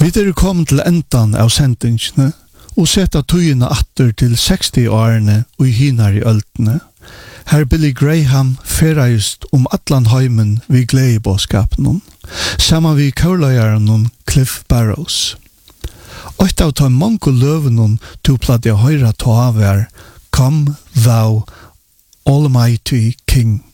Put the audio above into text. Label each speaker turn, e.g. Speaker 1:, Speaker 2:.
Speaker 1: Vi kommet til endan av sendingsene og setta tøyene atter til 60-årene og i hinar i øltene. Her Billy Graham ferreist atlan heimen vi gledebåskapen, saman vi kaulajaren Cliff Barrows. Oit av ta mange løven to platt jeg høyra ta av Come thou Almighty King.